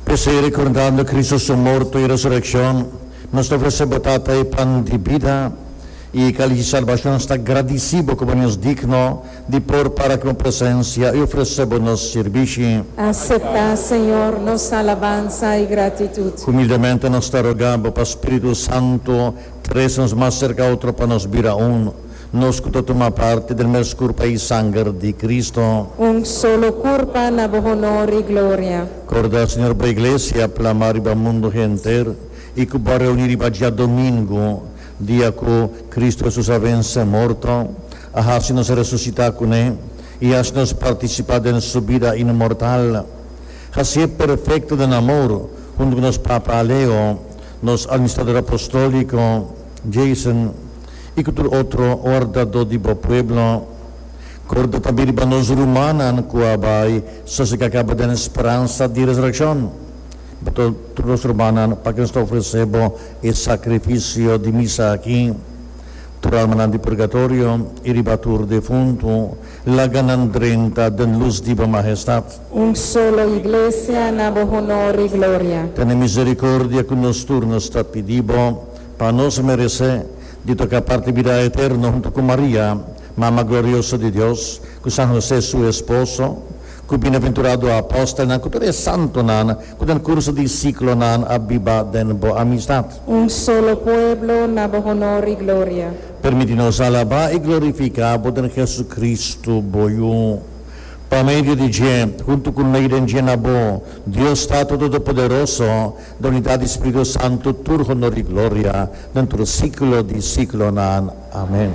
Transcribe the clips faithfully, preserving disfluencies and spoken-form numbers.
Pese recordando Cristo su muerto y resurrección, nos ofrecemos tata y pan de vida y cáliz de salvación está agradecido como nos digno de por para con presencia y ofrecemos nos servici. Acepta, Señor, nuestra alabanza y gratitud. Humildemente nos te rogamos, para Espíritu Santo, trae-nos más cerca a otro para nos vir aún. Nos que toma parte del mes curpa y sangre de Cristo. Un solo curpa, nabo honor y gloria. Corda, Señor, para Iglesia, plamar y para mundo entero, y que va a reunir para ya domingo, día que Cristo Jesús ha vence muerto, a nos resucitar con él, y a nos participar en su vida inmortal. Así es perfecto en amor, junto con los Papa Leo, los administradores apostólicos, Jason, y con otro ordado de pueblo, corda también para los romanos que abai, se que acaba de esperanza de resurrección. Pero todos los romanos, para que nos ofrecemos el sacrificio de misa aquí, toda alma de purgatorio, y ribatur defunto, la ganandrenta de luz de majestad. Un solo iglesia, nabo honor y gloria. Ten misericordia con nos turnos te pedimos, para nos merecer de tocar parte vida eterna junto con María, Mamá gloriosa de Dios, con San José su esposo, con bienaventurado apóstol, con todo el santo nan, con el curso de ciclo nan, abiba den bo amistad. Un solo pueblo, nabo honor y gloria. Permítanos alabar y glorificar por Jesucristo, boyo. Por medio de Jean, junto con la Iglesia Nabo, Dios está todopoderoso, de unidad de Espíritu Santo, tu honor y gloria, dentro del ciclo de ciclo nan. Amén.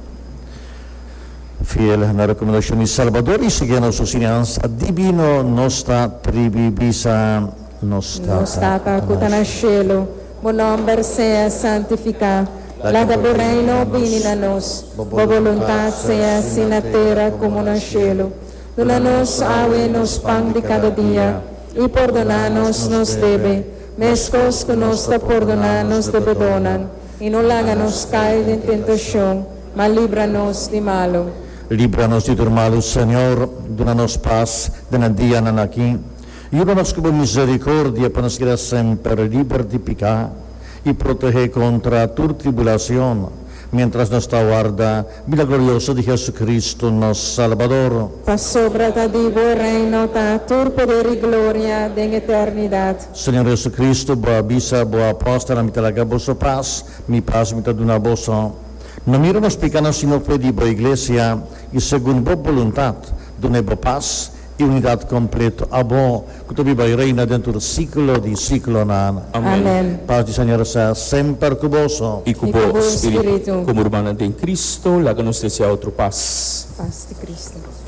Fiel en la recomendación de Salvador y siguiendo su enseñanza, divino nostra tribibisa nostra. Nostra acuta nel cielo, buon nombre sea santificado, la da reino vini a nos, bo voluntad sea sin la tierra como en el cielo. Dona-nos agua nos pan de cada día, y perdona-nos nos debe, mescos que nos da perdonar-nos debedonan, y no háganos caer en tentación, mas líbranos de malo. Líbranos de tu mal, Señor, dona-nos paz, de día nan aquí, y danos con misericordia para nos quedar siempre libres de pecar, y proteger contra tu tribulación, mientras nos aguarda vida gloriosa de Jesucristo, nuestro Salvador. Pa sobra da divo reino, da tu poder y gloria en eternidad. Señor Jesucristo, boa bisa, boa apóstola, mi te la gaboso paz, mi paz mi te duna boso. No miro nos pecanos sino fe de boa iglesia, y según boa voluntad, dune boa paz y unidad completo a bo, que tu viva y reina dentro del ciclo di ciclo nan. Amén. Paz del Señor sea sempre con vos. Y con Y con vos, vos, Espíritu, Espíritu. como hermana de Cristo, la que nos desea otro paz. Paz de Cristo.